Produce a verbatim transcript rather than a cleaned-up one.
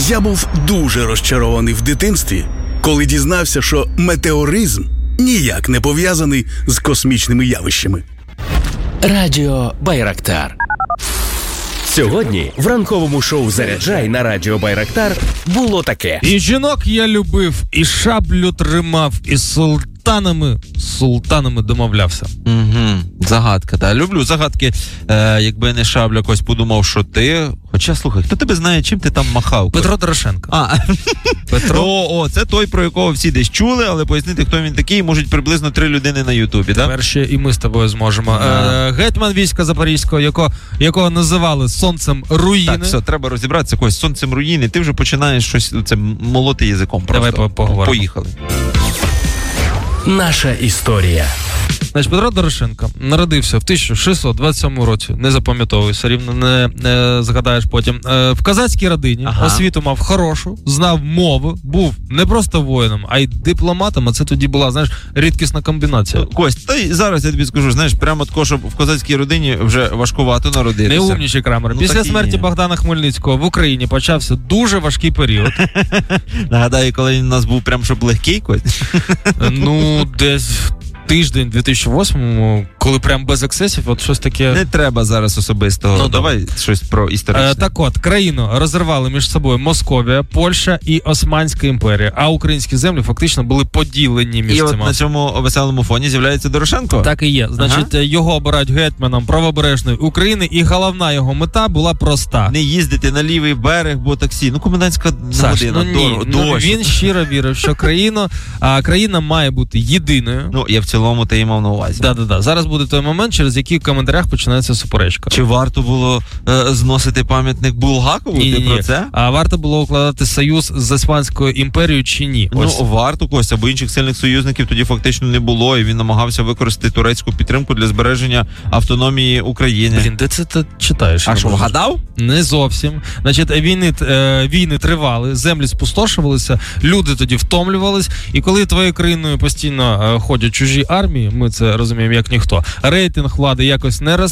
Я був дуже розчарований в дитинстві, коли дізнався, що метеоризм ніяк не пов'язаний з космічними явищами. Радіо Байрактар. Сьогодні в ранковому шоу «Заряджай» на Радіо Байрактар було таке. І жінок я любив, і шаблю тримав, і з султанами, султанами домовлявся. Угу. Загадка, так. Люблю загадки. Е, якби не шабля, когось подумав, що ти... Хоча, слухай, хто тебе знає, чим ти там махав? Петро Дорошенко. А, Петро. О, о, це той, про якого всі десь чули, але пояснити, хто він такий, можуть приблизно три людини на Ютубі, так? Тепер ще і ми з тобою зможемо. Да. Е, гетьман війська Запорізького, якого, якого називали сонцем руїни. Так, все, треба розібратися когось з сонцем руїни. Ти вже починаєш щось це молоти язиком. Давай просто. поговоримо. Поїхали. Наша історія. Значить, Петро Дорошенко народився в тисяча шістсот двадцять сьомому році, не запам'ятовуй, все рівно не, не згадаєш потім. Е, в козацькій родині, ага. освіту мав хорошу, знав мови, був не просто воїном, а й дипломатом, а це тоді була, знаєш, рідкісна комбінація. Кость, та й зараз я тобі скажу, знаєш, прямо тако, щоб в козацькій родині вже важкувато народитися. Не умнічий, Крамер. Ну, Після смерті є. Богдана Хмельницького в Україні почався дуже важкий період. Нагадаю, коли він у нас був прям щоб легкий, Кость. Ну, десь тиждень дві тисячі восьмому, коли прям без ексцесів, от щось таке... Не треба зараз особистого. Ну, давай щось про історичне. Е, так от, країну розірвали між собою Московія, Польща і Османська імперія, а українські землі фактично були поділені між і цими. от на цьому веселому фоні з'являється Дорошенко? Так і є. Значить, Ага. його обирають гетьманом правобережної України, і головна його мета була проста. Не їздити на лівий берег, бо таксі. Ну, комендантська Саш, година, ну, ні, дорого, ну, дощ. він щиро вірив, що країна, а, країна має бути єдиною. Ну, я в цілому ти мав на увазі. Да-да-да. Зараз буде той момент, через який в коментарях починається суперечка. Чи варто було е, зносити пам'ятник Булгакову? Ні, Ти ні, про ні. це? А варто було укладати союз з Османською імперією чи ні? Ну, Ось. варто, Костя, бо інших сильних союзників тоді фактично не було, і він намагався використати турецьку підтримку для збереження автономії України. Блін, де це ти читаєш? А Я що, не можу. вгадав? Не зовсім. Значить, війни, е, війни тривали, землі спустошувалися, люди тоді втомлювались, і коли твоєю країною постійно е, ходять чужі армії, ми це розуміємо як ніхто, рейтинг влади якось не росте,